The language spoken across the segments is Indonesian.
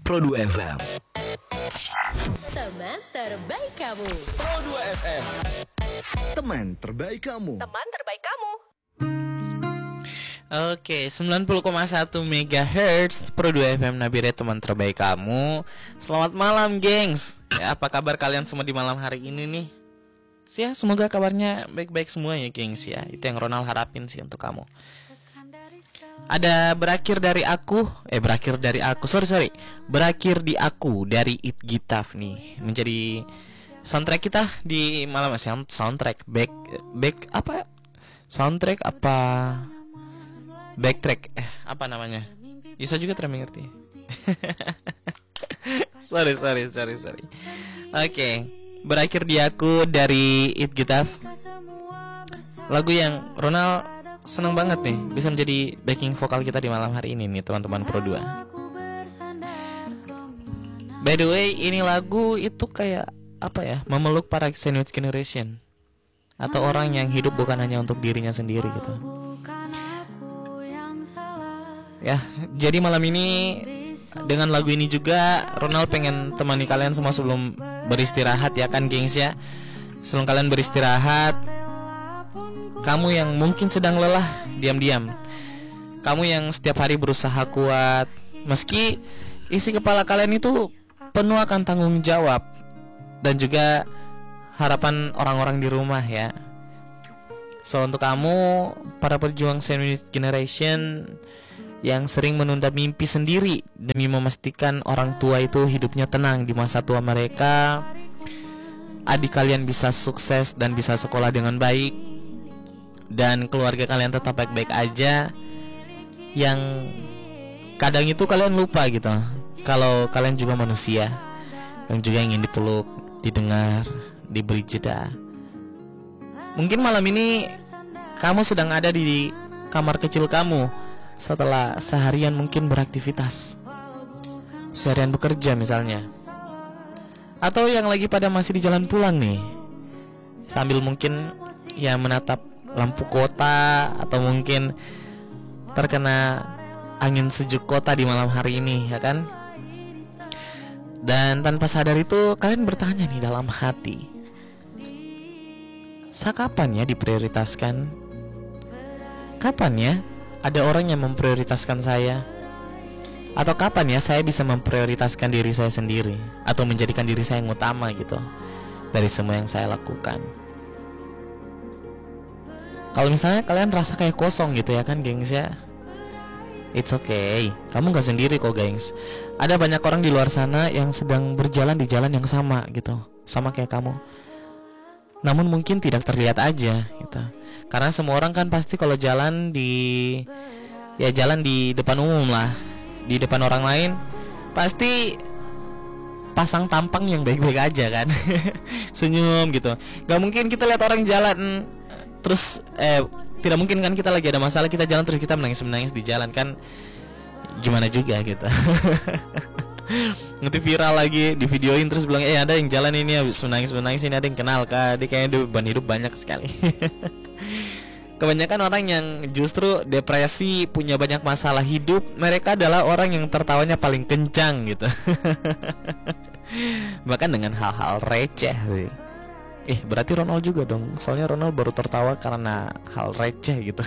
Pro2 FM. Teman terbaik kamu. Pro2 FM. Teman terbaik kamu. Teman terbaik kamu. Oke, 90,1 MHz Pro2 FM Nabire, teman terbaik kamu. Selamat malam, gengs. Ya, apa kabar kalian semua di malam hari ini nih? Ya, semoga kabarnya baik-baik semua ya, gengs ya. Itu yang Ronald harapin sih untuk kamu. Ada berakhir di aku dari It Gitaf nih, menjadi soundtrack kita di malam soundtrack backtrack apa namanya, bisa juga mengerti. sorry. Oke, berakhir di aku dari It Gitaf, lagu yang Ronald seneng banget nih bisa menjadi backing vokal kita di malam hari ini nih, teman-teman Pro2. By the way, ini lagu itu kayak apa ya, memeluk para sandwich generation atau orang yang hidup bukan hanya untuk dirinya sendiri gitu. Ya, jadi malam ini dengan lagu ini juga Ronald pengen temani kalian semua sebelum beristirahat ya kan, gengs ya. Sebelum kalian beristirahat, kamu yang mungkin sedang lelah diam-diam, kamu yang setiap hari berusaha kuat meski isi kepala kalian itu penuh akan tanggung jawab dan juga harapan orang-orang di rumah ya. So untuk kamu, para pejuang sandwich generation yang sering menunda mimpi sendiri demi memastikan orang tua itu hidupnya tenang di masa tua mereka, adik kalian bisa sukses dan bisa sekolah dengan baik, dan keluarga kalian tetap baik-baik aja, yang kadang itu kalian lupa gitu kalau kalian juga manusia yang juga ingin dipeluk, didengar, diberi jeda. Mungkin malam ini kamu sedang ada di kamar kecil kamu setelah seharian mungkin beraktivitas, seharian bekerja misalnya, atau yang lagi pada masih di jalan pulang nih, sambil mungkin ya menatap lampu kota, atau mungkin terkena angin sejuk kota di malam hari ini ya kan. Dan tanpa sadar itu kalian bertanya nih dalam hati, kapan ya diprioritaskan? Kapan ya ada orang yang memprioritaskan saya? Atau kapan ya saya bisa memprioritaskan diri saya sendiri, atau menjadikan diri saya yang utama gitu dari semua yang saya lakukan? Kalau misalnya kalian rasa kayak kosong gitu ya kan, gengs ya, it's okay, kamu gak sendiri kok, gengs. Ada banyak orang di luar sana yang sedang berjalan di jalan yang sama gitu, sama kayak kamu, namun mungkin tidak terlihat aja gitu. Karena semua orang kan pasti kalau jalan di depan umum lah, di depan orang lain, pasti pasang tampang yang baik-baik aja kan. Senyum gitu. Gak mungkin kita lihat orang jalan terus tidak mungkin kan kita lagi ada masalah, kita jalan terus kita menangis di jalan kan, gimana juga gitu. Nanti viral lagi, di videoin terus bilang ada yang jalan ini habis menangis ini, ada yang kenal kah, dia kayaknya beban hidup banyak sekali. Kebanyakan orang yang justru depresi, punya banyak masalah hidup, mereka adalah orang yang tertawanya paling kencang gitu. Bahkan dengan hal-hal receh sih. Berarti Ronald juga dong, soalnya Ronald baru tertawa karena hal receh gitu.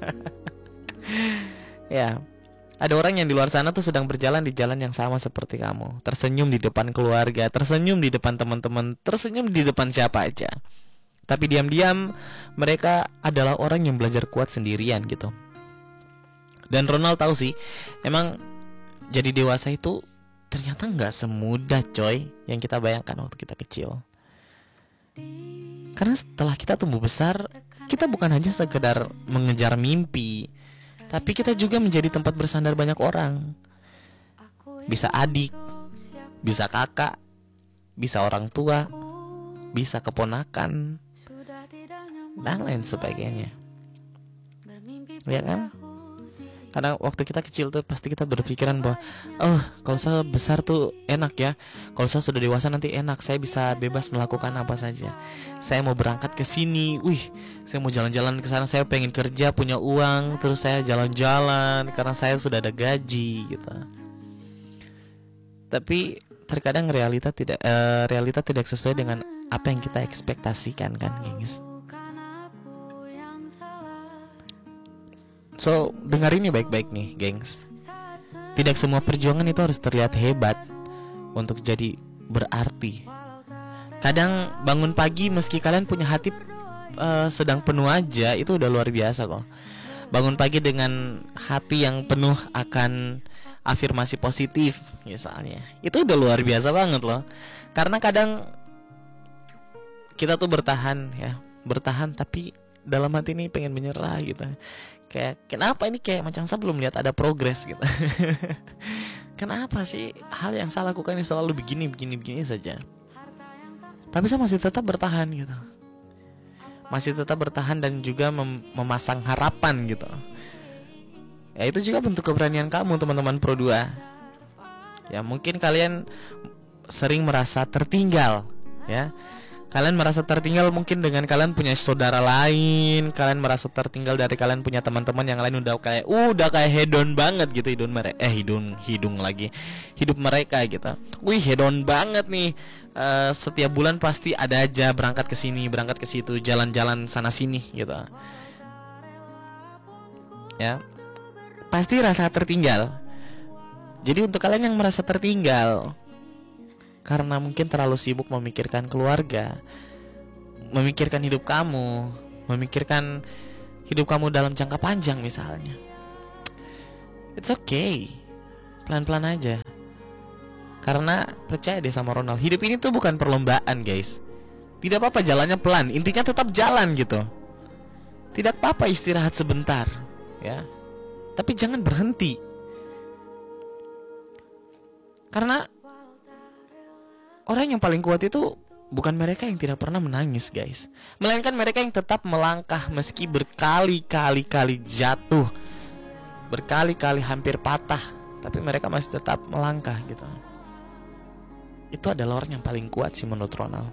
Ya, ada orang yang di luar sana tuh sedang berjalan di jalan yang sama seperti kamu, tersenyum di depan keluarga, tersenyum di depan teman-teman, tersenyum di depan siapa aja. Tapi diam-diam mereka adalah orang yang belajar kuat sendirian gitu. Dan Ronald tahu sih, emang jadi dewasa itu ternyata gak semudah coy yang kita bayangkan waktu kita kecil. Karena setelah kita tumbuh besar, kita bukan hanya sekedar mengejar mimpi, tapi kita juga menjadi tempat bersandar banyak orang. Bisa adik, bisa kakak, bisa orang tua, bisa keponakan, dan lain sebagainya. Ya kan? Karena waktu kita kecil tuh pasti kita berpikiran bahwa kalau saya besar tuh enak ya, kalau saya sudah dewasa nanti enak, saya bisa bebas melakukan apa saja. Saya mau berangkat ke sini, saya mau jalan-jalan ke sana, saya pengen kerja punya uang, terus saya jalan-jalan karena saya sudah ada gaji gitu. Tapi terkadang realita tidak sesuai dengan apa yang kita ekspektasikan kan, gengs. So, dengar ini baik-baik nih, gengs. Tidak semua perjuangan itu harus terlihat hebat untuk jadi berarti. Kadang bangun pagi meski kalian punya hati sedang penuh aja, itu udah luar biasa kok. Bangun pagi dengan hati yang penuh akan afirmasi positif misalnya, itu udah luar biasa banget loh. Karena kadang kita tuh bertahan tapi dalam hati ini pengen menyerah gitu. Kayak kenapa ini kayak macam saya belum lihat ada progres gitu. Kenapa sih hal yang saya lakukan ini selalu begini saja. Tapi saya masih tetap bertahan gitu. Masih tetap bertahan dan juga memasang harapan gitu. Ya itu juga bentuk keberanian kamu teman-teman Pro 2. Ya mungkin kalian sering merasa tertinggal ya. Kalian merasa tertinggal mungkin dengan kalian punya saudara lain, kalian merasa tertinggal dari kalian punya teman-teman yang lain udah kayak hedon banget gitu hidup mereka gitu. Wih, hedon banget nih. Setiap bulan pasti ada aja berangkat ke sini, berangkat ke situ, jalan-jalan sana sini gitu. Ya. Pasti rasa tertinggal. Jadi untuk kalian yang merasa tertinggal karena mungkin terlalu sibuk memikirkan keluarga, memikirkan hidup kamu, memikirkan hidup kamu dalam jangka panjang misalnya, it's okay, pelan-pelan aja. Karena percaya deh sama Ronald, hidup ini tuh bukan perlombaan guys. Tidak apa-apa jalannya pelan, intinya tetap jalan gitu. Tidak apa-apa istirahat sebentar ya, tapi jangan berhenti. Karena orang yang paling kuat itu bukan mereka yang tidak pernah menangis guys, melainkan mereka yang tetap melangkah meski berkali-kali jatuh, berkali-kali hampir patah, tapi mereka masih tetap melangkah gitu. Itu adalah orang yang paling kuat sih menurut Ronald.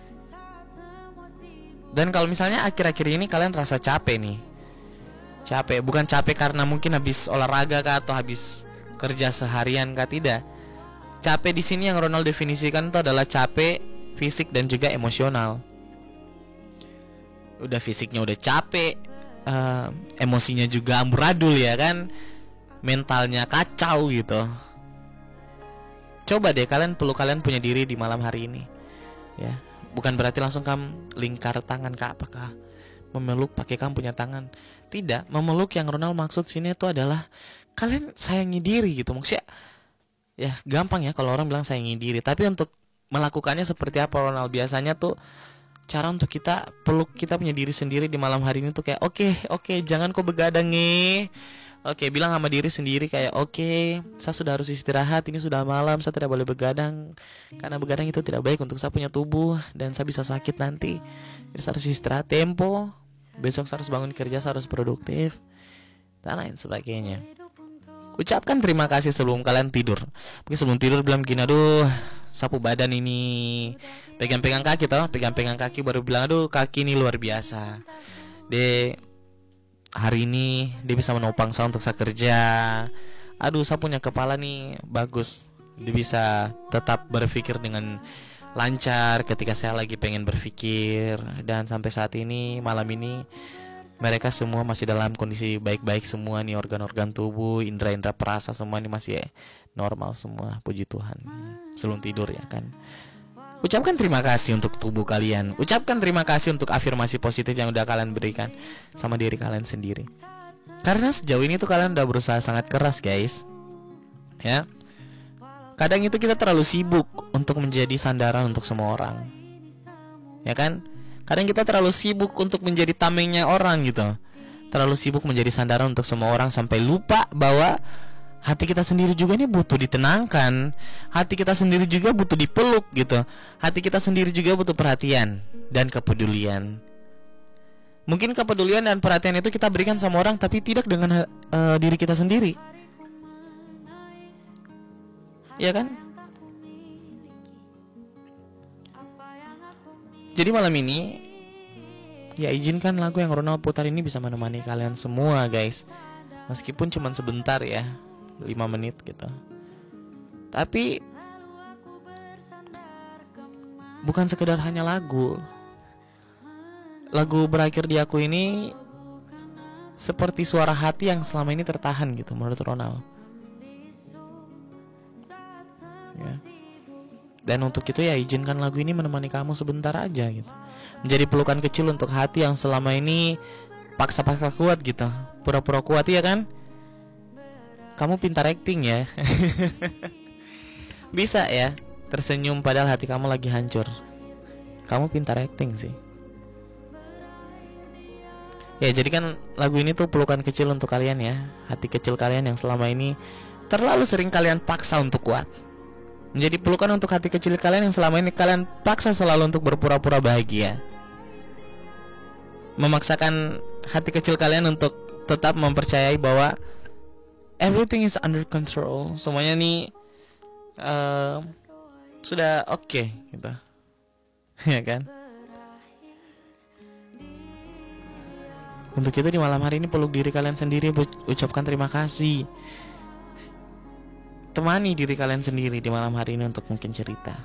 Dan kalau misalnya akhir-akhir ini kalian rasa capek nih, capek, bukan capek karena mungkin habis olahraga kah atau habis kerja seharian kah, tidak. Capek di sini yang Ronald definisikan itu adalah capek fisik dan juga emosional. Udah fisiknya udah capek, emosinya juga amburadul ya kan, mentalnya kacau gitu. Coba deh kalian punya diri di malam hari ini, ya. Bukan berarti langsung kamu lingkar tangan ke apakah memeluk pakai kamu punya tangan. Tidak, memeluk yang Ronald maksud sini itu adalah kalian sayangi diri gitu maksudnya. Ya gampang ya kalau orang bilang sayangi diri, tapi untuk melakukannya seperti apa Ronald? Biasanya tuh cara untuk kita peluk kita punya diri sendiri di malam hari ini tuh kayak oke, jangan kau begadang nih. Oke, bilang sama diri sendiri kayak oke, saya sudah harus istirahat, ini sudah malam, saya tidak boleh begadang. Karena begadang itu tidak baik untuk saya punya tubuh dan saya bisa sakit nanti. Jadi saya harus istirahat tempo. Besok saya harus bangun kerja, saya harus produktif dan lain sebagainya. Ucapkan terima kasih sebelum kalian tidur. Mungkin sebelum tidur bilang gini, aduh sapu badan ini, pegang-pegang kaki toh, pegang-pegang kaki baru bilang aduh kaki ini luar biasa. Hari ini dia bisa menopang saya untuk saya kerja. Aduh saya punya kepala nih bagus, dia bisa tetap berpikir dengan lancar ketika saya lagi pengen berpikir. Dan sampai saat ini malam ini mereka semua masih dalam kondisi baik-baik semua nih, organ-organ tubuh, indera-indera perasa semua ini masih normal semua, puji Tuhan. Sebelum tidur ya kan. Ucapkan terima kasih untuk tubuh kalian. Ucapkan terima kasih untuk afirmasi positif yang udah kalian berikan sama diri kalian sendiri. Karena sejauh ini tuh kalian udah berusaha sangat keras guys. Ya. Kadang itu kita terlalu sibuk untuk menjadi sandaran untuk semua orang. Ya kan? Kadang kita terlalu sibuk untuk menjadi tamengnya orang gitu. Terlalu sibuk menjadi sandaran untuk semua orang sampai lupa bahwa hati kita sendiri juga ini butuh ditenangkan. Hati kita sendiri juga butuh dipeluk gitu. Hati kita sendiri juga butuh perhatian dan kepedulian. Mungkin kepedulian dan perhatian itu kita berikan sama orang, tapi tidak dengan diri kita sendiri. Iya kan? Jadi malam ini ya izinkan lagu yang Ronald putar ini bisa menemani kalian semua guys. Meskipun cuma sebentar ya, 5 menit gitu. Tapi bukan sekedar hanya lagu. Lagu Berakhir di Aku ini seperti suara hati yang selama ini tertahan gitu menurut Ronald. Ya. Dan untuk itu ya izinkan lagu ini menemani kamu sebentar aja gitu. Menjadi pelukan kecil untuk hati yang selama ini paksa-paksa kuat gitu, pura-pura kuat ya kan? Kamu pintar acting ya. Bisa ya tersenyum padahal hati kamu lagi hancur. Kamu pintar acting sih. Ya jadi kan lagu ini tuh pelukan kecil untuk kalian ya, hati kecil kalian yang selama ini terlalu sering kalian paksa untuk kuat. Menjadi pelukan untuk hati kecil kalian yang selama ini kalian paksa selalu untuk berpura-pura bahagia. Memaksakan hati kecil kalian untuk tetap mempercayai bahwa everything is under control. Semuanya nih sudah oke gitu. Ya kan? Untuk itu di malam hari ini peluk diri kalian sendiri, ucapkan terima kasih. Temani diri kalian sendiri di malam hari ini untuk mungkin cerita.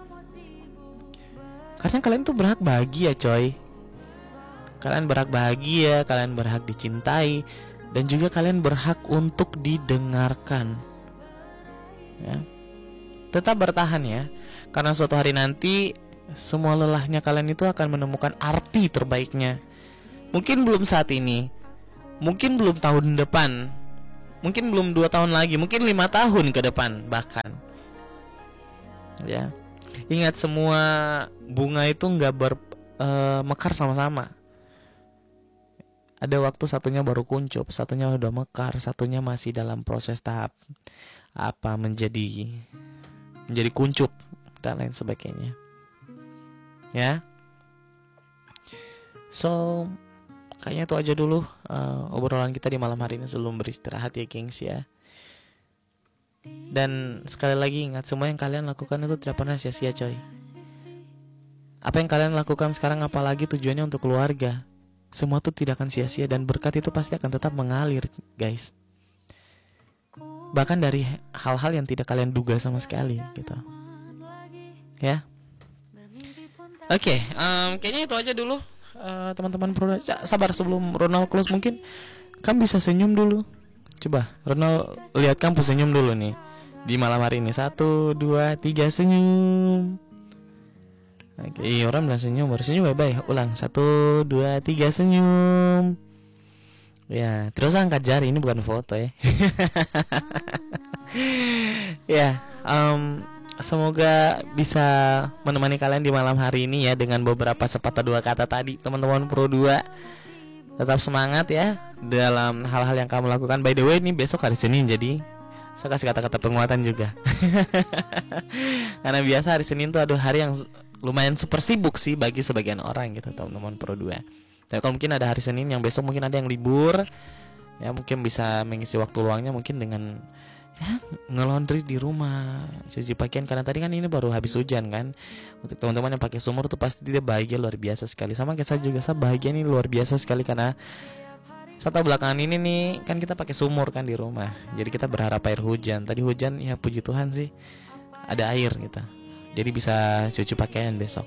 Karena kalian tuh berhak bahagia coy. Kalian berhak bahagia, kalian berhak dicintai, dan juga kalian berhak untuk didengarkan ya. Tetap bertahan ya. Karena suatu hari nanti semua lelahnya kalian itu akan menemukan arti terbaiknya. Mungkin belum saat ini, mungkin belum tahun depan, mungkin belum 2 tahun lagi, mungkin 5 tahun ke depan bahkan. Ya, ingat semua bunga itu nggak mekar sama-sama. Ada waktu satunya baru kuncup, satunya udah mekar, satunya masih dalam proses tahap menjadi kuncup dan lain sebagainya. Ya, so kayaknya itu aja dulu obrolan kita di malam hari ini sebelum beristirahat ya gengs ya. Dan sekali lagi ingat, semua yang kalian lakukan itu tidak pernah sia-sia coy. Apa yang kalian lakukan sekarang, apalagi tujuannya untuk keluarga, semua itu tidak akan sia-sia dan berkat itu pasti akan tetap mengalir guys. Bahkan dari hal-hal yang tidak kalian duga sama sekali gitu. Ya. Oke, kayaknya itu aja dulu. Teman-teman pro, sabar sebelum Ronald close, mungkin kamu bisa senyum dulu. Coba Ronald lihat kamu senyum dulu nih di malam hari ini. 1, 2, 3 senyum. Oke, orang bilang senyum, baru senyum baik-baik. Ulang 1, 2, 3 senyum. Ya, terus angkat jari, ini bukan foto ya. Ya, semoga bisa menemani kalian di malam hari ini ya, dengan beberapa sepatah dua kata tadi. Teman-teman Pro 2 tetap semangat ya dalam hal-hal yang kamu lakukan. By the way, ini besok hari Senin, jadi saya kasih kata-kata penguatan juga. Karena biasa hari Senin tuh hari yang lumayan super sibuk sih bagi sebagian orang gitu teman-teman Pro 2. Dan kalau mungkin ada hari Senin yang besok mungkin ada yang libur, ya mungkin bisa mengisi waktu luangnya mungkin dengan ngelondri di rumah, cuci pakaian, karena tadi kan ini baru habis hujan kan. Untuk teman-teman yang pakai sumur tuh pasti dia bahagia luar biasa sekali. Sama kayak saya juga, saya bahagia nih luar biasa sekali karena satu belakangan ini nih kan kita pakai sumur kan di rumah. Jadi kita berharap air hujan. Tadi hujan, ya puji Tuhan sih ada air gitu. Jadi bisa cuci pakaian besok.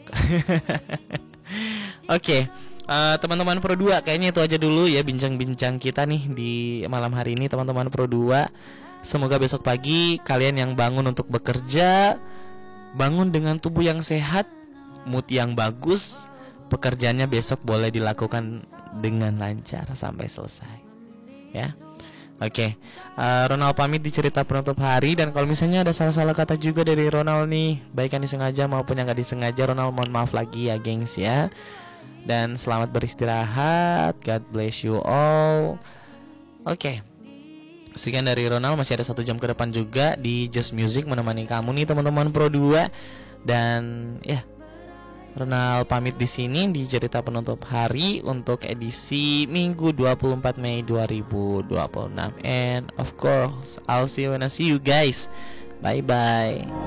Oke. Teman-teman Pro 2, kayaknya itu aja dulu ya bincang-bincang kita nih di malam hari ini teman-teman Pro 2. Semoga besok pagi kalian yang bangun untuk bekerja, bangun dengan tubuh yang sehat, mood yang bagus, pekerjaannya besok boleh dilakukan dengan lancar sampai selesai. Ya, oke. Ronald pamit di cerita penutup hari, dan kalau misalnya ada salah-salah kata juga dari Ronald nih, baik yang disengaja maupun yang gak disengaja, Ronald mohon maaf lagi ya gengs ya. Dan selamat beristirahat. God bless you all. Oke. Sekian dari Ronald, masih ada 1 jam ke depan juga di Just Music menemani kamu nih teman-teman Pro 2. Dan ya, Ronald pamit di sini di cerita penutup hari untuk edisi Minggu 24 Mei 2026. And of course, I'll see you when I see you guys. Bye bye.